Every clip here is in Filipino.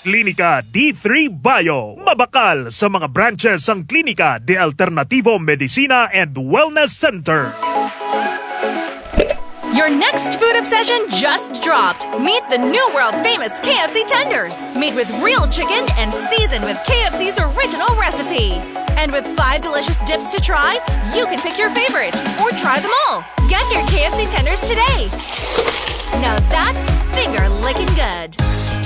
Klinika D3 Bio. Mabakal sa mga branches ang Klinika de Alternativo Medicina and Wellness Center. Your next food obsession just dropped. Meet the new world-famous KFC tenders, made with real chicken and seasoned with KFC's original recipe. And with 5 delicious dips to try, you can pick your favorite or try them all. Get your KFC tenders today. Now that's finger-licking good.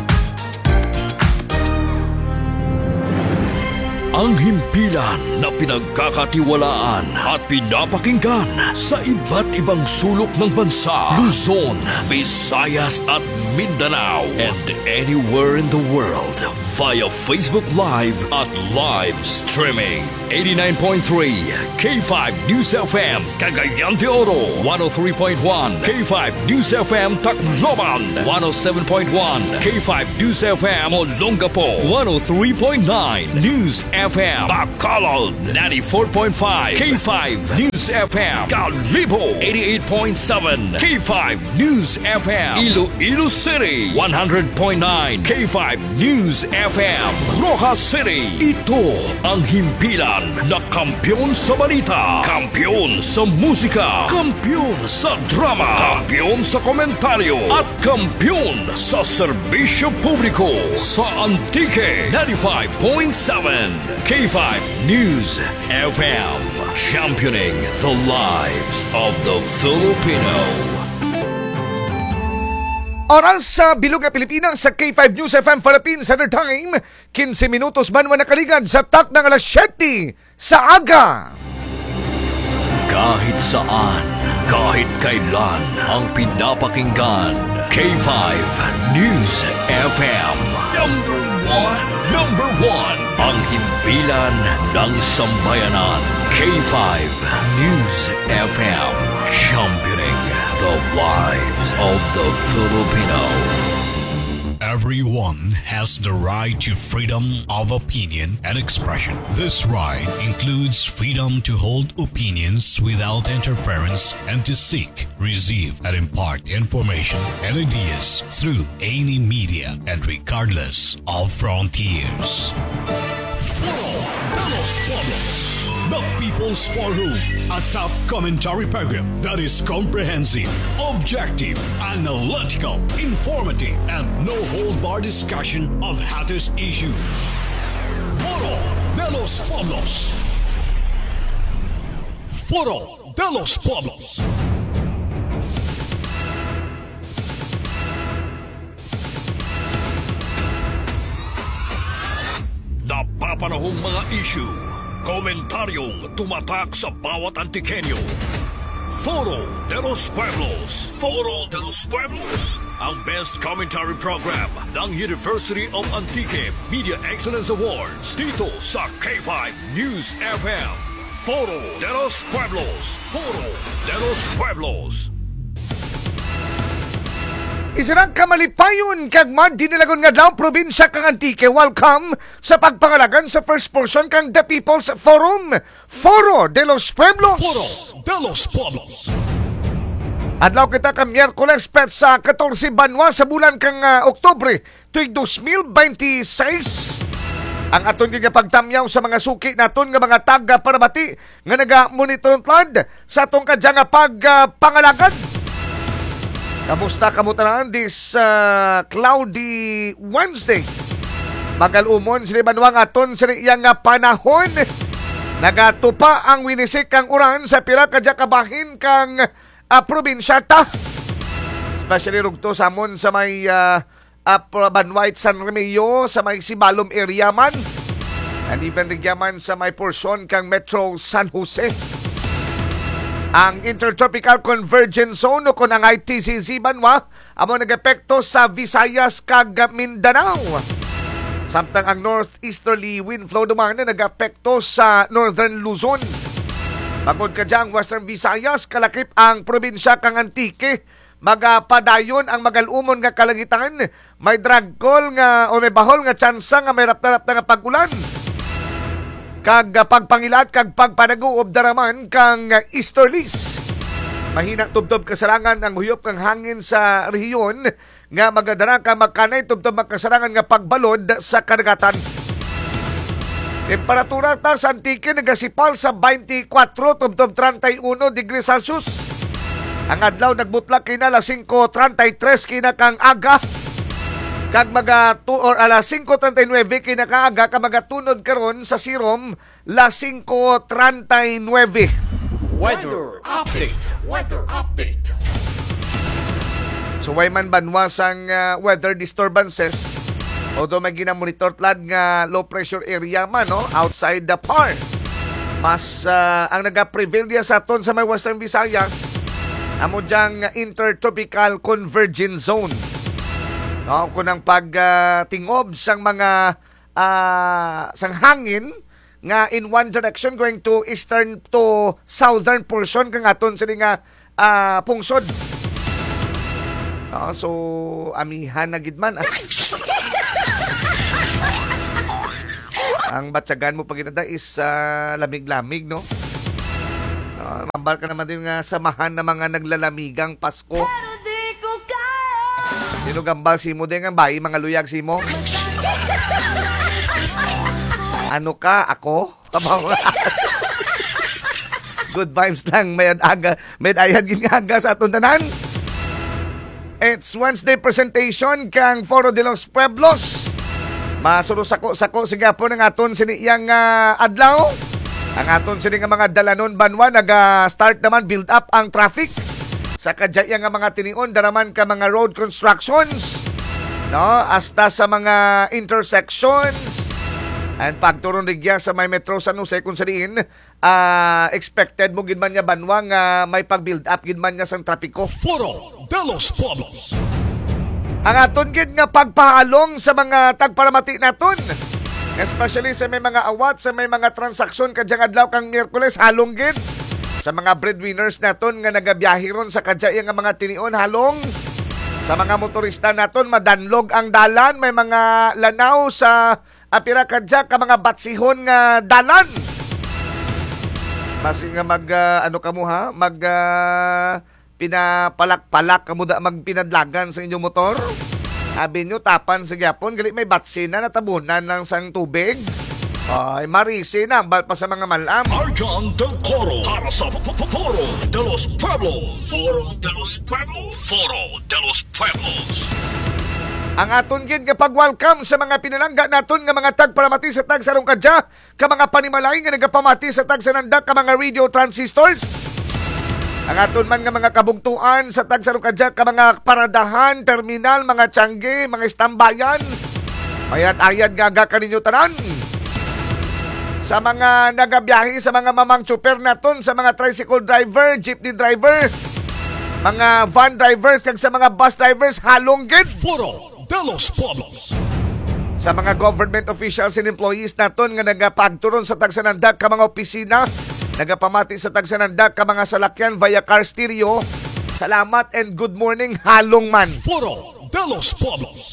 Ang himpilan na pinagkakatiwalaan at pinapakinggan sa iba't ibang sulok ng bansa, Luzon, Visayas at Mindanao, and anywhere in the world via Facebook Live at live streaming. 89.3 K5 News FM Cagayan de Oro, 103.1 K5 News FM Tacloban, 107.1 K5 News FM Olongapo, 103.9 News FM Bacolod, 94.5 K5 News FM Calibo, 88.7 K5 News FM Iloilo City, 100.9 K5 News FM Rojas City. Ito ang himpilan na kampiyon sa balita, kampiyon sa musika, kampiyon sa drama, kampiyon sa komentaryo at kampiyon sa serbisyo publiko sa Antique 95.7 K5 News FM, championing the lives of the Filipino. Oras sa Bilog na Pilipinas sa K5 News FM Philippines Standard Time, 15 minutos banwa na kaligad sa tak ng alas 7 sa aga. Kahit saan, kahit kailan, ang pinapakinggan, K5 News FM. Number one, ang himpilan ng sambayanan, K5 News FM, championing the lives of the Filipino. Everyone has the right to freedom of opinion and expression. This right includes freedom to hold opinions without interference and to seek, receive, and impart information and ideas through any media and regardless of frontiers. The People's Forum, a top commentary program that is comprehensive, objective, analytical, informative, and no-hold-bar discussion of hottest issues. Foro de los Pueblos. Foro de los Pueblos. Napapanahong mga issue, komentaryong tumatak sa bawat Antikenyo. Foro de los Pueblos. Foro de los Pueblos, ang best commentary program ng University of Antique Media Excellence Awards dito sa K5 News FM. Foro de los Pueblos. Foro de los Pueblos. Isarang kamalipayon kag madinilagon nga daw probinsya kang Antique. Welcome sa pagpangalagan sa first portion kang The People's Forum, Foro de los Pueblos. Foro de los Pueblos. Adlaw kita ka Miyerkules petsa 14 banwa sa bulan kang Oktubre tuig 2026. Ang aton nga pagtamyaw sa mga suki naton nga mga taga parabati nga naga-monitor sa atong kadya nga pagpangalagan. Kamusta kamutanaan this cloudy Wednesday? Magalumon sila banwang aton sa iyang panahon. Nagatupa ang winisik kang uran sa pila kadya kabahin kang probinsya ta. Especially rugto sa amon sa may Banwait San Remilio, sa may Sibalom area man. And even rigyaman sa may portion kang Metro San Jose. Ang Intertropical Convergence Zone o kung ang ITCZ banwa amo nag-epekto sa Visayas kag Mindanao. Samtang ang northeasterly wind flow naman na nag-epekto sa Northern Luzon. Bangod ka dyan, Western Visayas, kalakip ang probinsya kang Antique. Magapadayon ang magalumon nga kalangitan. May dragkol nga o may bahol nga tsansa nga may rap-tarap na nga pag-ulan. Kag pagpangilat kag pagpanaguob daraman kang easterlies. Mahina tubtob kasalangan ang huyop kang hangin sa rehiyon nga magadara ka magkanay tubtob magkasarangan nga pagbalod sa kadagatan. Temperatura ta sa Antique nagasipal sa 24 tubtob 31 degrees Celsius. Ang adlaw nagbutlak kina alas 5:33 kina kang aga. Kag alas 5:39 kina kang aga ka magatunod karon sa Sirom las 5:39. Weather update. So way man banwasang weather disturbances, although may ginamonitor tlad nga low pressure area man no outside the park. Mas ang naga-prevail diya sa aton sa may Western Visayas amo diyang intertropical convergence zone. No, kunang pagtingob sang mga sang hangin nga in one direction going to eastern to southern portion kang aton sini nga pungsod. So amihan na gid man. Ang batsagan mo paginada is lamig-lamig, no? Mambal ka naman din nga samahan ng mga naglalamigang Pasko. Sino gambal si mo din nga bayi, mga luyag si mo? Ano ka? Ako? Good vibes lang. May ayad gingaga sa atong tanan. It's Wednesday presentation kang Foro de los Pueblos. Masuro sako sigapon ng aton siniyang adlaw. Ang aton sini nga mga dalanon banwa naga-start naman build up ang traffic. Sa kadya nga mga tinion daraman ka mga road constructions. No, hasta sa mga intersections. And pagturon rigya sa may Metro San Jose kung sariin, expected mo gid man niya banwa nga may pag-build up gid man niya sang trapiko. Foro de los Pueblos. Ang aton gid nga pagpaalong sa mga tagparamati naton. Especially sa may mga awat, sa may mga transaksyon kadyang adlaw kang Miyerkules halong gid. Sa mga breadwinners naton nga nagabiyahe ron sa kadya nga mga tinion halong. Sa mga motorista naton madanlog ang dalan, may mga lanaw sa apira kadya ka mga batsihon nga dalan. Basi nga pinapalak-palak kamuda magpinadlagan sa inyong motor. Sabi nyo, tapan sa gyapon, gali may batsi na natabunan ng sang tubig. Ay, marisi na, bal pa sa mga malam. Arjan del Coro para sa Foro de los Pueblos. Foro de los Pueblos. Foro de los Pueblos. Ang aton gid nga pag-welcome sa mga pinalangga naton nga mga tagparamati sa tag sarong kadya, ka mga panimalay nga nagapamati sa tag sananda ka mga radio transistors. Ang aton man nga mga kabungtuan sa tag sarong kadya ka mga paradahan, terminal, mga tiyangge, mga istambayan. Ayat-ayat gaga kaninyo tanan. Sa mga nagabiyahe, sa mga mamang tsuper naton, sa mga tricycle driver, jeepney driver, mga van drivers, kag sa mga bus drivers, halong gid. Foro de los Pueblos. Sa mga government officials and employees naton nga nagapagturon sa tagsanandag ka mga opisina, nagapamati sa tagsanandag ka mga salakyan via car stereo, salamat and good morning halong man. Foro de los Pueblos.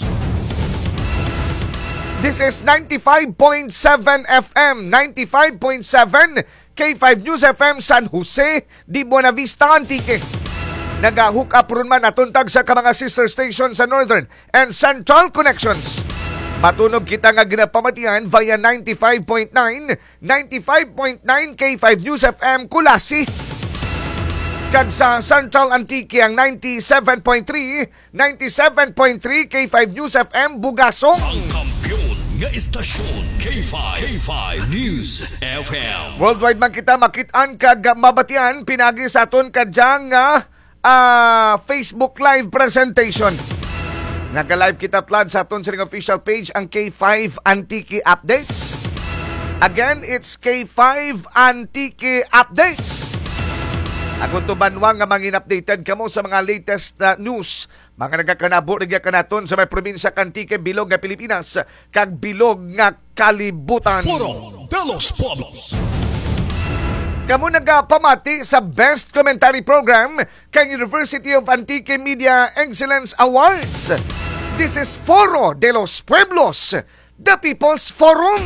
This is 95.7 FM, 95.7 K5 News FM San Jose, di Buena Vista, Antique. Nag-hook up ron man natuntag sa mga sister station sa Northern and Central Connections. Matunog kita nga ginapamatihan via 95.9, 95.9 K5 News FM Kulasi. Kag sa Central Antique ang 97.3, 97.3 K5 News FM Bugasong. Ang kampiyon nga istasyon K5 News FM. Worldwide man kita makitaan kag mabatian pinagi sa aton kadyang Facebook Live presentation. Nag-live kita tlad sa aton sining official page ang K5 Antique Updates. Again, it's K5 Antique Updates. Ako tubanwa nga mangin updated kamo sa mga latest news. Mga nagakanabo rigya kanaton sa may probinsya Antique, bilog nga Pilipinas, kag bilog nga kalibutan. Foro de los Pueblos. Kamu nagapamati sa Best Commentary Program kang University of Antique Media Excellence Awards. This is Foro de los Pueblos, the People's Forum.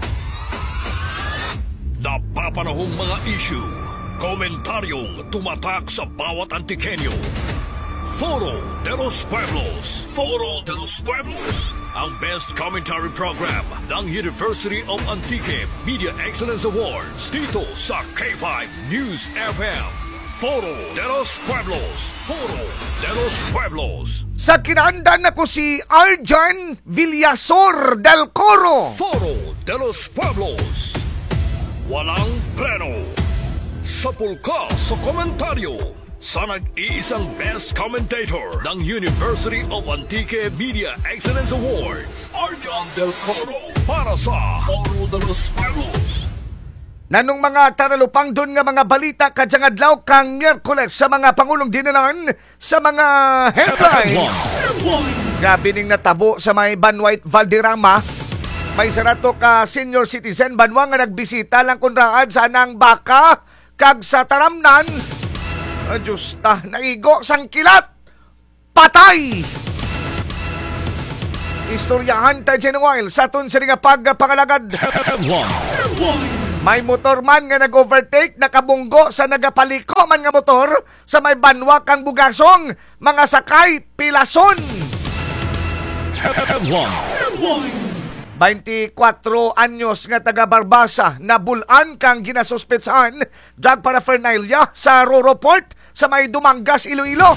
Napapanahong mga issue, komentaryong tumatak sa bawat Antikenyo. Foro de los Pueblos. Foro de los Pueblos. Ang best commentary program ng University of Antique Media Excellence Awards dito sa K5 News FM. Foro de los Pueblos. Foro de los Pueblos. Sa kinaandan ako si Arjan Villasor del Coro. Foro de los Pueblos. Walang preno. Sapul ka sa komentaryo sa nag-iisang best commentator ng University of Antique Media Excellence Awards, Arjan del Coro, para sa Foro de los Pueblos. Nanong mga taralupang doon nga mga balita kadyang adlaw kang Miyerkules sa mga Pangulong Dinalan sa mga headlines. Gabi ning natabo sa may Banwait Valderrama. May sarato ka senior citizen banwa nga nagbisita lang kunraan sa Anang Baka kag sa Taramnan. Diyos ta, naigo sang kilat. Patay! Istoryahan ta Genuile sa tun sa nga pagpangalagad. May motorman nga nag-overtake, nakabunggo sa nagapaliko man nga motor sa may banwa kang Bugasong. Mga sakay, pilason. 24 anyos nga taga Barbasa na bulan kang ginasuspetsahan drug paraphernalia sa Roro Port sa may Dumangas, Iloilo.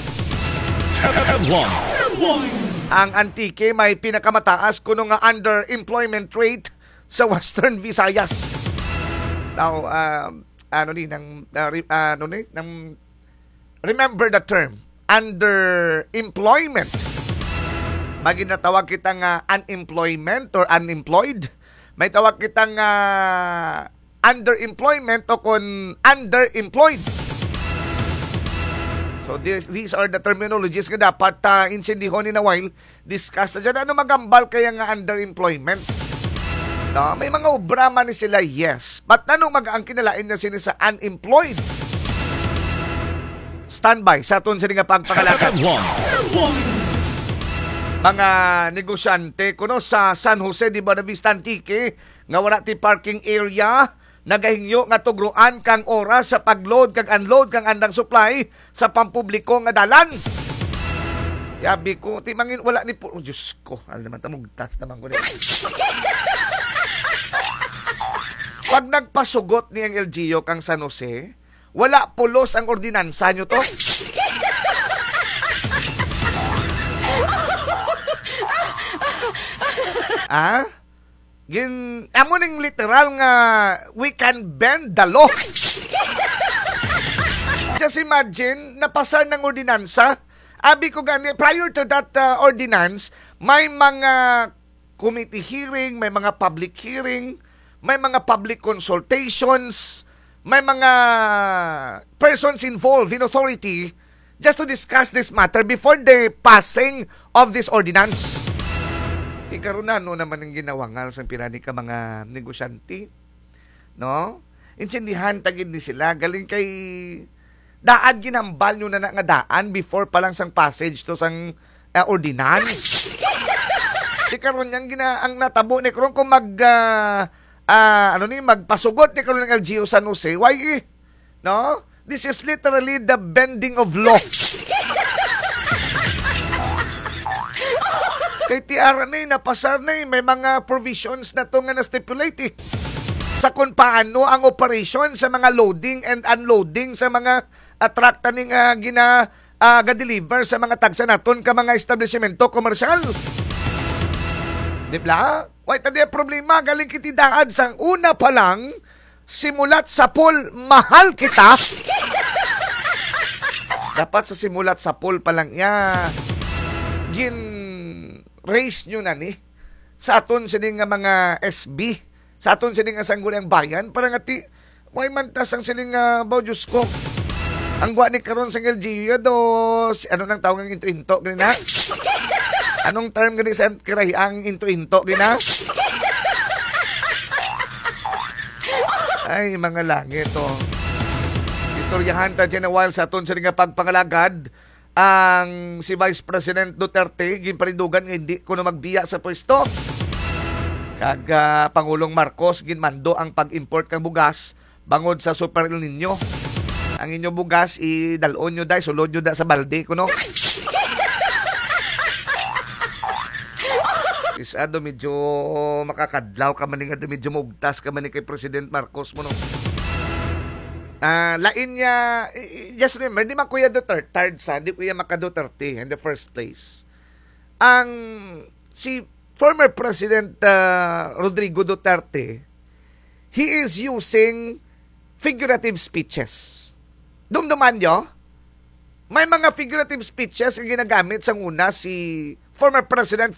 Ang Antique may pinakamataas kuno nga underemployment rate sa Western Visayas. Now, remember the term, underemployment. Maginatawag kita nga unemployment or unemployed. May tawag kita nga underemployment o kon underemployed. So these are the terminologies nga dapat insindihon ni na while discuss na dyan. Ano magambal kaya nga underemployment? No, may mga obra man ni sila, yes. But anong ang kinalain na sila sa unemployed? Standby sa atun sila nga pagpangalakan. Mga negosyante kuno sa San Jose de Buenavista Antique nga wala ti parking area, nagahingyo nga tugruan kang oras sa pagload kag unload kang andang supply sa pampubliko nga dalan. Yabi ko, ti mangin wala ni po. Oh, Diyos ko, ano naman tamugtas naman ko niya. Pag nagpasugot ni ang LGU kang San Jose, wala pulos ang ordinansa nyo to. Amo ning literal nga we can bend the law. Just imagine, napasar ng ordinansa. Abi ko gani, prior to that ordinance, may mga committee hearing, may mga public hearing, may mga public consultations, may mga persons involved in authority just to discuss this matter before the passing of this ordinance. Di karon na naman ang ginawangal sa pinani ka mga negosyante, no? Insindihan tagid ni sila galing kay daan ginambal nyo na nga daan before pa lang sang passage to sang ordinance. Di karon yang ang natabo ni karon kung magpasugot ni karon ng LGU San Jose, why no? This is literally the bending of law. Kay tiara na napasar na may mga provisions na to nga na-stipulate sa kung paano ang operation sa mga loading and unloading sa mga atrakta ning ga-deliver sa mga tagsa naton ka mga establishmento komersyal. Di ba? Wait, tadi problema galing kitidaan sang una pa lang simulat sa pool mahal kita. Dapat sa simulat sa pool pa lang raise nyo na ni sa aton sining nga mga SB, sa aton sining nga sanggulang bayan, para nga may mantas ang sining nga Diyos ko. Ang gwa ni karon sa LGU ano nang tawag ng into-into gina? Anong term gani sa kirayang into-into gina? Ay, mga langit Istoryahan ta dyan na while sa aton sining nga pagpangalagad ang si Vice President Duterte ginparindugan nga hindi kuno magbiya sa pwesto. Kag Pangulong Marcos ginmando ang pag-import kang bugas bangod sa Super El Nino. Ang inyo bugas idalon nyo dai sulod nyo da sa balde kuno. Luis, medyo makakadlaw ka man ni, medyo maugtas ka man ni kay President Marcos mo, no? Lain niya, just remember, di man Kuya Duterte, di Kuya Maka Duterte in the first place. Si former President Rodrigo Duterte, he is using figurative speeches. Dumduman nyo? May mga figurative speeches ang ginagamit sa una si former President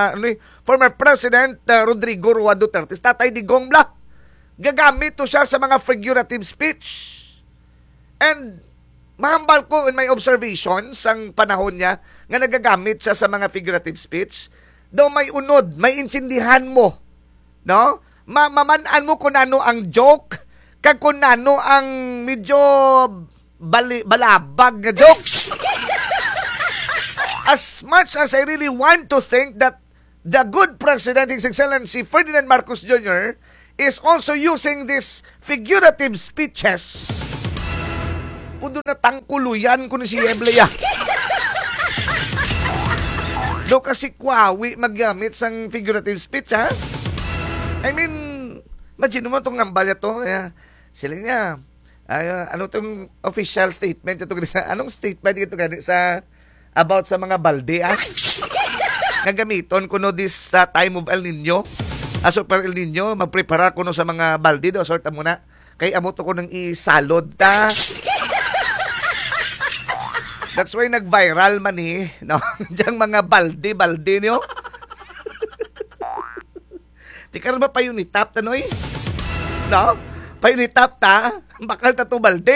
Rodrigo Roa Duterte, Tatay Digong Bla. Gagamit to siya sa mga figurative speech. And mahambal ko in my observations ang panahon niya nga nagagamit siya sa mga figurative speech. Daw may unod, may intindihan mo. No? Mamanaan mo kung ano ang joke, kag kung ano ang medyo balabag na joke. As much as I really want to think that the good President, His Excellency Ferdinand Marcos Jr., is also using these figurative speeches, pudo na tangkuluyan ko ni si Ebleya. Do kasi kwawi maggamit sang figurative speech, ha? I mean, imagine mo itong nambala to. Sila niya, ano itong official statement ito, anong statement ito sa about sa mga balde, nagamiton ko no this time of El Nino, super El Nino, magprepara ko no sa mga balde do, sorta muna kay amo to ko nang isalod ta. That's why nag-viral man no? Diyang mga balde niyo. Di ka naman pa yun itap, tanoy? No? Pa yun itap ta, bakal ta to balde.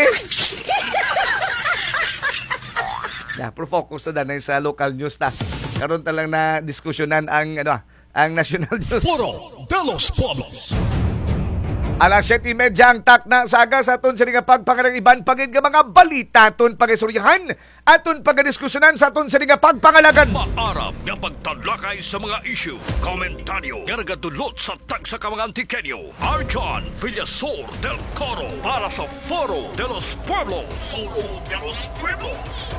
Pero focus na danay sa local news ta. Karon talang na diskusyonan ang national news. Foro de los Pueblos. Alas 7:30 ang takna sa aga sa aton sa nga pagpangarang iban pagid nga mga balita aton pagistoryahan aton pagadiskusyonan sa aton sa nga pagpangalagan. Maarap nga pagtadlakay sa mga issue, komentaryo nga nagatudlot sa tagsa ka mga Antikenyo. Arjan Villasor del Coro para sa Foro de los Pueblos. Foro de los Pueblos.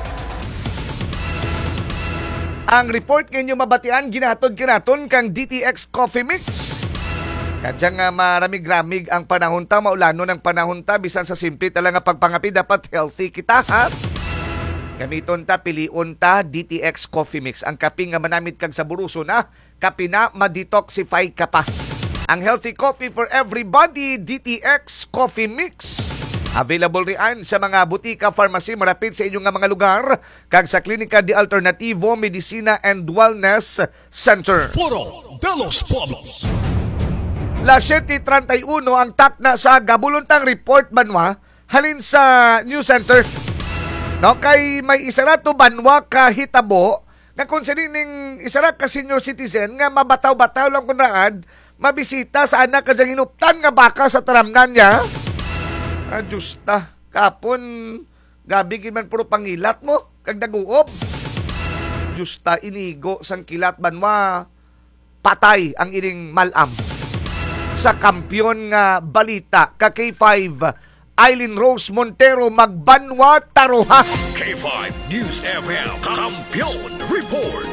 Ang report ngayon mabatian ginahatod kinaton kang DTX Coffee Mix. Kadyang nga maramig-ramig ang panahon ta, maulano ng panahon ta, bisan sa simple talaga pagpangapi, dapat healthy kita, ha? Gamiton ta, pilion ta, DTX Coffee Mix. Ang kape nga manamit kag sa buruso na, kape na, ma-detoxify ka pa. Ang healthy coffee for everybody, DTX Coffee Mix. Available riyan sa mga butika, pharmacy, marapit sa inyong nga mga lugar, kag sa Klinika de Alternativo, Medicina and Wellness Center. Foro de los Pueblos. La 7:31 ang takna sa gabuluntang report banwa halin sa News Center. No, kay may isa na to banwa ka hitabo nga kung sinining isa na ka senior citizen nga mabataw-bataw lang kung raan, mabisita sa anak kadyang hinuptan nga baka sa taramnan niya. Diyos ta, kapon gabi man puro pangilat mo kag naguob. Diyos ta, inigo sang kilat banwa, patay ang ining malam. Sa kampyon nga balita ka K5 Eileen Rose Montero magbanwa taruha. K5 News FM Kampiyon Report.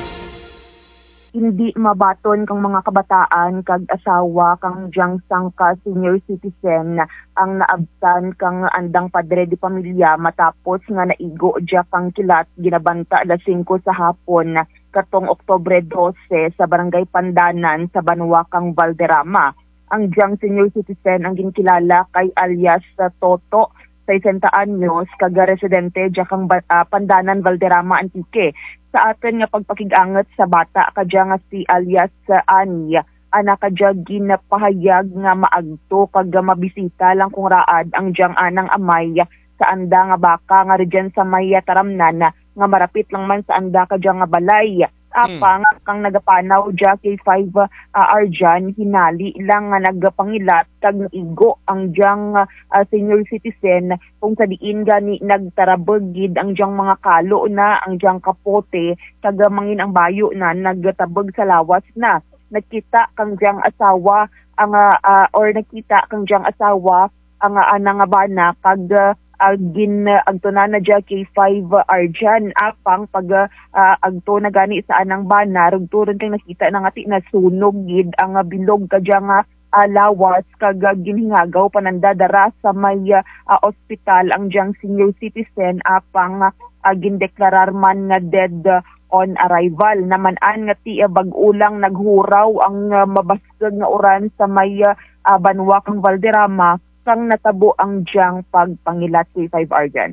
Hindi mabaton kang mga kabataan kag asawa kang diyang sangka senior citizen ang naabtan kang andang padre di pamilya matapos nga naigo dya kang kilat ginabanta alas 5 sa hapon katong Oktubre 12 sa Barangay Pandanan sa Banwa kang Valderrama. Ang diyang senior citizen ang ginkilala kay alias Toto, 60 anyos, kaga residente dya kang Pandanan, Valderrama, Antique. Sa atin nga pagpakigangat sa bata kadya nga si alias Ani, anak kadya ginapahayag nga maagto kag mabisita lang kung raad ang diyang anang amay sa anda nga baka nga region sa may taramnan nga marapit lang man sa anda kadya nga balay. Apang kang nagapanaw dya kay 5 Arjan hinali lang nga nagpangilat kag igo ang diyang senior citizen kung sa diin gani nagtarabagid ang diyang mga kalo na ang diyang kapote kag mangin ang bayo na nagtabag sa lawas na. Nakita kang diyang asawa ang nakita kang diyang asawa ang anang bana kag agtunan na dya K5 Arjan apang pag agto na gani sa anang banar turon kay nakita na nga nasunog gid ang bilog kadya nga lawas kag ginhingagaw panandadara sa may ospital ang diyang senior citizen apang gindeklarar man nga dead on arrival. Naman-an nga ti bag-ulang naghuraw ang mabaskag nga oran sa may banwa kang Valderrama kang natabo ang diyang pagpangilat K5 Arjan.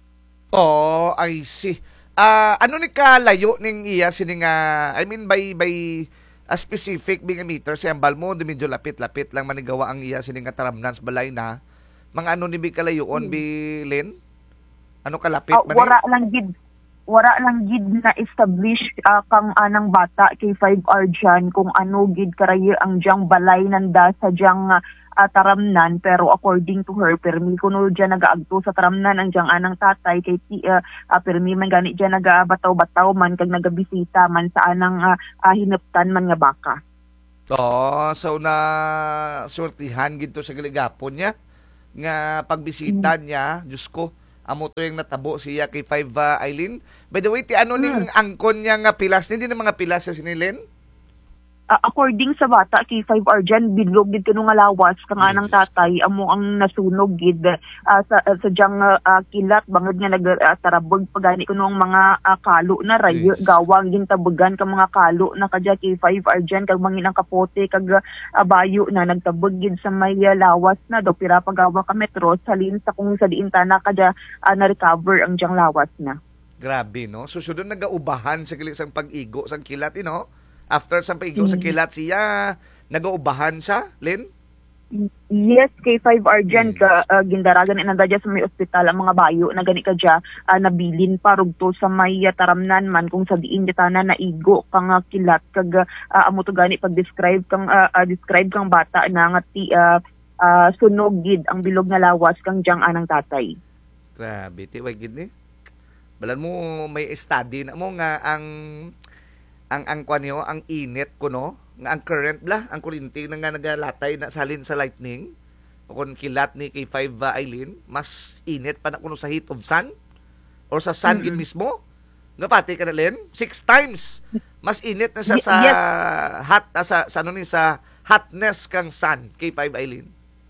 Oh, I see. Ano ni kalayo ning iya sining I mean by a specific bing meter sa ambal mo medyo lapit-lapit lang manigawa ang iya sining taramnan sa balay na mga ano ni bi kalayoon bilin? Ano kalapit man? Wara lang gid na establish kang anang bata K5 Arjan kung ano gid karayo ang diyang balay nanda sa diyang taramnan, pero according to her permi kuno dyan nagaagto sa taramnan ang diyang anang tatay kay permi man gani dyan nagabataw-bataw man kag nagabisita man sa anang hinuptan man nga baka. So na sortihan gid to sa giligapon niya nga pagbisita niya, Diyos ko, amo to yung natabo siya kay 5 Eileen. By the way, ti ano ning angkon niya nga pilas, hindi na mga pilas sa sinilin? According sa bata K5 Arjan, bilog gid kuno nga lawas kang anang tatay amo ang nasunog gid sa diyang kilat bangod nga nagtarabog pagani kuno ang mga kalo na rayo gawang gintabugan ka mga kalo na kadya K5 Arjan kag manginang kapote kag bayo na nagtabog gid sa may lawas na do pira pagawa ka metro salin sa kung sa diin tana kadya na recover ang diyang lawas na. Grabe no. Susunod nagaubahan sa kilisang pag-igo sang kilat no. After sa pag-igo sa kilat siya, nag-uubahan siya, Lynn? Yes, K5 Arjan gindaragan inanda dya sa may ospital ang mga bayo na gani ka dya nabilin parugto sa may taramnan man kung sa diin dita na naigo kang kilat kag amo to gani pag-describe kang bata na nga sunog gid ang bilog nga lawas kang diyang anang tatay. Grabe, tiwag gid ni. Balan mo may study na mo nga ang kwanyo, ang init ko no, nga ang current ang kurinti na nga nagalatay na salin sa lightning, o kung kilat ni K5 Eileen, mas init pa na kuno sa heat of sun, or sa sun gid mismo, nga pati ka na Len, 6 times, mas init na siya sa hot, sa hotness kang sun, K5 Eileen.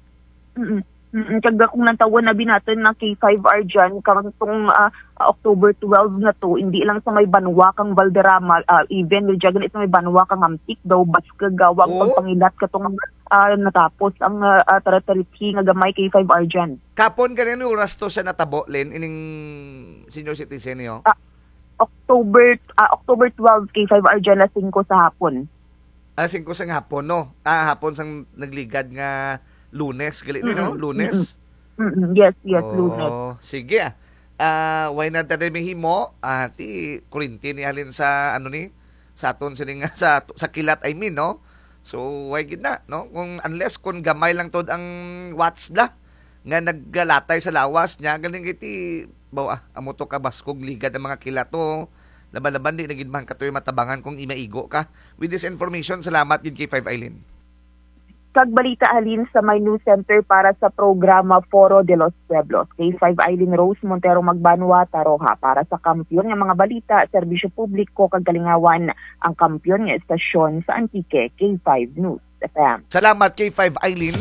Kag kung nantawan na binaton na K5 Arjan karong October 12 na to, hindi lang sa may banwa kang Valderrama, even medyo ganito may banwa kang Amtik daw bas kagawang pagpangilat katong natapos ang taratariti nga gamay K5 Arjan. Kapon kanino oras to sa natabo Len ining senior citizen niyo? October 12 K5 Arjan alas 5 sa hapon. Alas 5 sa hapon no. Hapon sang nagligad nga Lunes, gali no? Lunes? Yes, Lunes. Sige why not na himo ti kurinti ni halin sa ano ni sa aton sining sa kilat I mean no. So why gid na no kung unless kung gamay lang tod ang watts bla nga naggalatay sa lawas niya galing iti amo to ka baskog ligad ang mga kilato laban-laban di nagid man katoy matabangan kung imaigo ka. With this information, salamat gid kay 5 Eileen. Kag balita halin sa may news center para sa programa Foro de los Pueblos. K5 Eileen Rose Montero Magbanwa Taroha para sa kampyon ng mga balita, serbisyo publiko kag kalingawan ang kampyon nga estasyon sa Antique K5 News FM. Salamat K5 Eileen.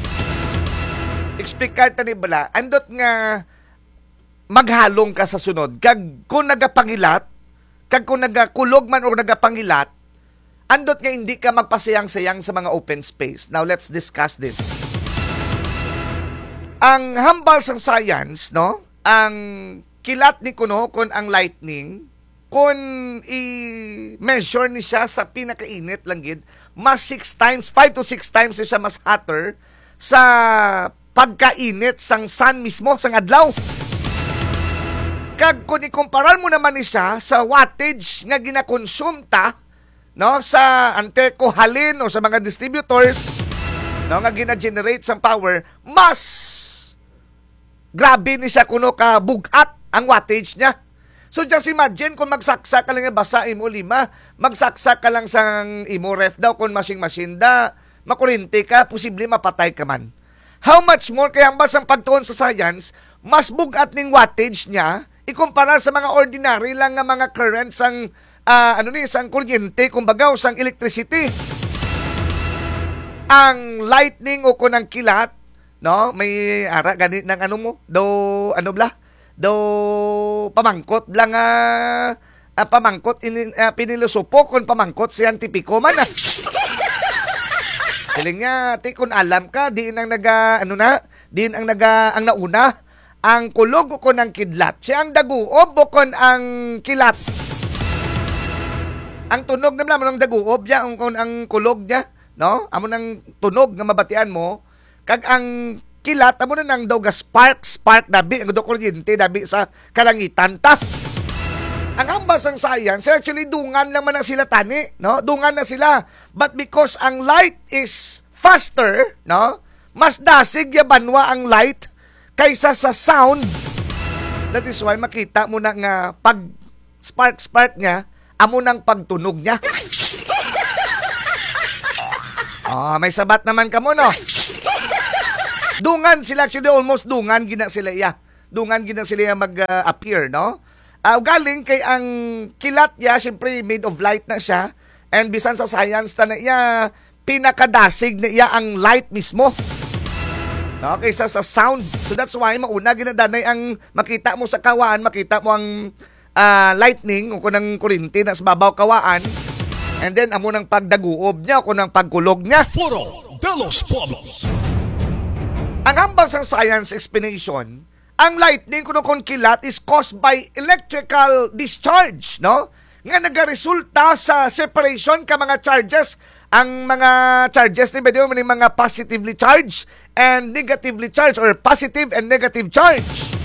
Expect ni bala andot nga maghalong ka sa sunod kag kung nagapangilat kag kung nagakulog man o nagapangilat andot nga hindi ka magpasayang-sayang sa mga open space. Now, let's discuss this. Ang hambal sang science, no? Ang kilat ni kuno kun ang lightning, kung i-measure ni siya sa pinakainit lang gid, mas 6 times, 5 to 6 times siya mas hotter sa pagkainit sang sun mismo, sang adlaw. Kag kung ikumparar mo naman ni siya sa wattage nga ginakonsume ta, no, sa Anteco halin o sa mga distributors, no, nga gina-generate sang power, mas grabe ni siya kuno ka bugat ang wattage niya. So just imagine kung magsaksak ka lang basa imo 5, magsaksak ka lang sang imo ref daw kung machine da, makuryente ka, posible mapatay ka man. How much more kaya ang basang pagtuon sa science, mas bugat ning wattage niya ikumpara sa mga ordinary lang nga mga currents ang sang kuryente, kumbaga sang electricity. Ang lightning o kunang kilat, no, may ara ganit ng ano mo, pamangkot lang pamangkot pinilusupo kon pamangkot scientifico man. Siling nga, kung alam ka, diin ang nauna, ang kulog o kon ang kidlat. Siya ang daguob o kon ang kilat. Ang tunog naman ng daguob niya, kon ang kulog niya, no? Amo nang tunog nga mabatian mo, kag ang kilat, amo na nang daw ga spark dabi, ang kuryente dabi sa kalangitan. Ang ambas ng science, actually dungan naman na sila tani, no? Dungan na sila. But because ang light is faster, no? Mas dasig ya banwa ang light kaysa sa sound. That is why makita mo na nga pag spark niya, amo nang pagtunog niya. May sabat naman ka mo, no? Dungan sila, actually almost dungan gina sila iya. Dungan gina sila mag-appear, no? Galing kay ang kilat niya, siyempre made of light na siya. And bisan sa science, na niya, pinakadasig na iya ang light mismo. No? Kaysa sa sound. So that's why, mauna ginadanay ang makita mo sa kawaan, makita mo ang lightning, o kunang kurinti na sa babaw kawaan. And then, amo ng pagdaguob niya, o kunang pagkulog niya. Foro de los Pueblos. Ang ambang sa science explanation, ang lightning kung kilat is caused by electrical discharge, no? Nga nagaresulta sa separation ka mga charges. Ang mga charges ni Bedio may mga positively charged and negatively charged, or positive and negative charge.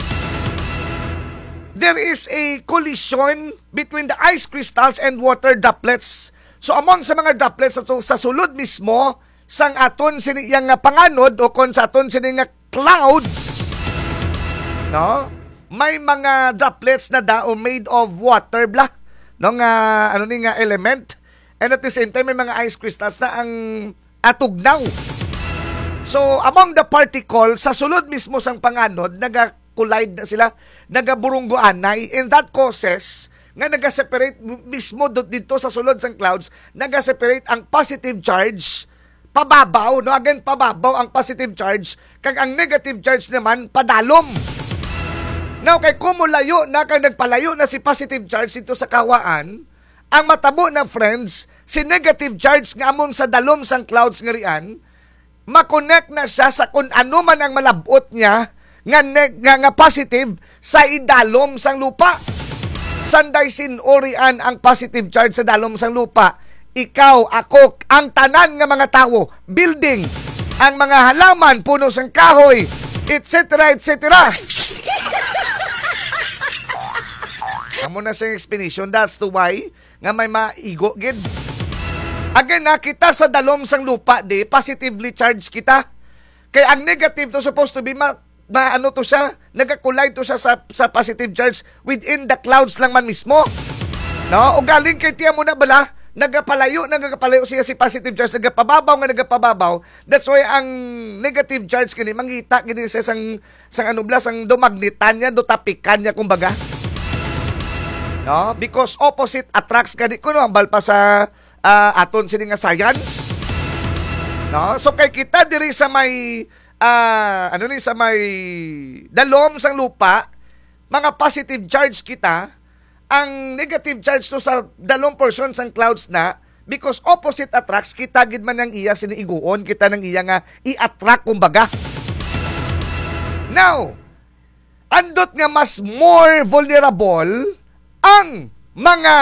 There is a collision between the ice crystals and water droplets. So among sa mga droplets sa sulod mismo sang aton siniyang panganod o kon sa aton siniyang clouds, no? May mga droplets na dao made of water no nga element, and at the same time may mga ice crystals na ang atugnaw. So among the particles sa sulod mismo sang panganod naga-collide na sila, nagaburunggoanay, and that causes nga naga-separate mismo dito sa sulod sang clouds, naga-separate ang positive charge pababaw, no? Again, pababaw ang positive charge, kag ang negative charge naman padalom. Now, kay kumulayo na, kag nagpalayo na si positive charge dito sa kawaan, ang matabo na friends, si negative charge nga amon sa dalom sang clouds nga riyan, makonect na siya sa kung ano man ang malabot niya nga positive sa idalom sang lupa. Sanday sinurian ang positive charge sa dalom sang lupa. Ikaw, ako, ang tanan nga mga tao, building, ang mga halaman, puno sang kahoy, etc., etc. Amo na siyang explanation. That's the why nga may maigo gid. Again, nakita sa dalom sang lupa, positively charged kita. Kaya ang negative to supposed to be to siya, nagka-collide to siya sa positive charge within the clouds lang man mismo. No? O galing kay tiya mo na bala, nagapalayo siya si positive charge, nagapababaw. That's why ang negative charge kini mangita kini sa sang dumagnitan niya, tapikan niya kumbaga. No? Because opposite attracts kani kuno ang balpa sa aton sini nga science. No? So kay kita diri sa may sa may dalom sang lupa, mga positive charge kita, ang negative charge to sa dalong portion sang clouds na, because opposite attracts, kita gid man ang iya siniiguon, kita nang iya nga i-attract kumbaga. Now, andot nga mas more vulnerable ang mga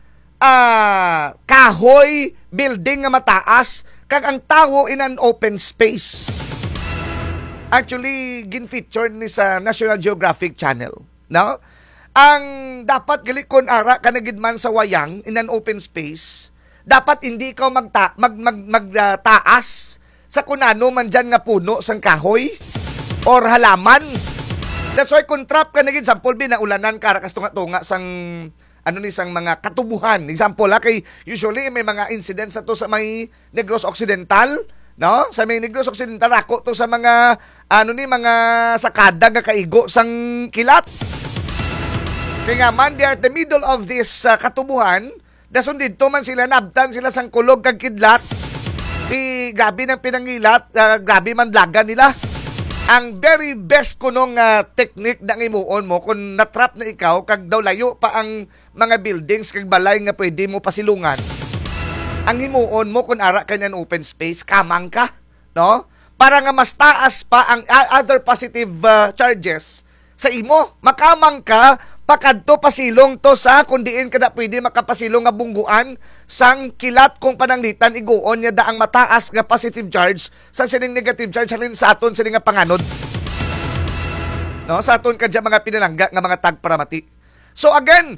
kahoy building nga mataas kag ang tawo in an open space. Actually, gin-feature ni sa National Geographic Channel, no? Ang dapat galikon ara kanagidman sa wayang in an open space, dapat hindi ikaw magtaas sa kunano man dyan nga puno sang kahoy or halaman. That's why kung trap ka naging example na ulanan ka rakas tunga-tunga sang sang mga katubuhan. Example kay usually may mga incidents sa to sa may Negros Occidental, No? Sa may Negros Occidental ako to sa mga mga sakada nga kaigo sang kilat. Kaya nga man, they are the middle of this katubuhan. Dason dito man sila nabtan sila sang kulog kag kidlat. Grabe ng pinangilat, grabe man laga nila. Ang very best kunong technique na imuon mo kung natrap na ikaw kag daw layo pa ang mga buildings kag balay nga pwede mo pasilungan. Ang himuon mo kung ara kanyan open space, kamang ka, no? Para nga mas taas pa ang other positive charges sa imo. Makamang ka, pakadto pasilong to sa kundiin kada pwede makapasilong nga bungguan sang kilat kung pananglitan iguon niya da ang mataas nga positive charge sa sining negative charge halin sa aton sining nga panganod. No, sa aton kadya mga pinalangga nga mga tagparamati. So again,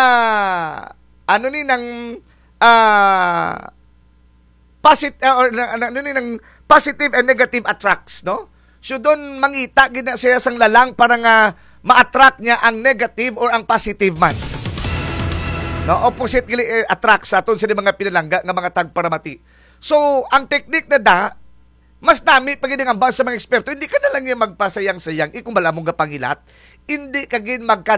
positive and negative attracts, no? So doon mangita gina siya sang lalang para nga ma-attract niya ang negative or ang positive man. No, opposite gili attract sa aton sa mga pinalangga nga mga tagparamati. So ang technique na mas dami pag ang basa sa mga eksperto, hindi ka na lang yung magpasayang-sayang kung bala mong gapangilat, hindi ka gin